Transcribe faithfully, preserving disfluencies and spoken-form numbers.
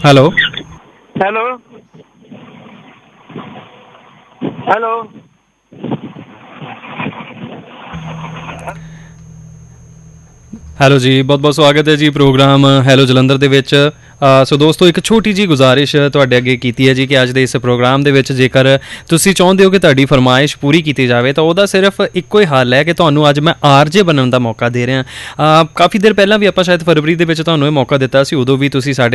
Hello hello hello hello ਜੀ, ਬਹੁਤ ਬਹੁਤ ਸਵਾਗਤ ਹੈ ਜੀ ਪ੍ਰੋਗਰਾਮ ਹੈਲੋ ਜਲੰਧਰ ਦੇ ਵਿੱਚ। ਸੋ ਦੋਸਤੋ, ਇੱਕ ਛੋਟੀ ਜਿਹੀ ਗੁਜ਼ਾਰਿਸ਼ ਤੁਹਾਡੇ ਅੱਗੇ ਕੀਤੀ ਹੈ ਜੀ ਕਿ ਅੱਜ ਦੇ ਇਸ ਪ੍ਰੋਗਰਾਮ ਦੇ ਵਿੱਚ ਜੇਕਰ ਤੁਸੀਂ ਚਾਹੁੰਦੇ ਹੋ ਕਿ ਤੁਹਾਡੀ ਫਰਮਾਇਸ਼ ਪੂਰੀ ਕੀਤੀ ਜਾਵੇ ਤਾਂ ਉਹਦਾ ਸਿਰਫ ਇੱਕੋ ਹੀ ਹੱਲ ਹੈ ਕਿ ਤੁਹਾਨੂੰ ਅੱਜ ਮੈਂ ਆਰ ਜੇ ਬਣਨ ਦਾ ਮੌਕਾ ਦੇ ਰਿਹਾ। ਕਾਫੀ ਦੇਰ ਪਹਿਲਾਂ ਵੀ ਆਪਾਂ ਸ਼ਾਇਦ ਫਰਵਰੀ ਦੇ ਵਿੱਚ ਤੁਹਾਨੂੰ ਇਹ ਮੌਕਾ ਦਿੱਤਾ ਸੀ, ਉਦੋਂ ਵੀ ਤੁਸੀਂ ਸਾਡੇ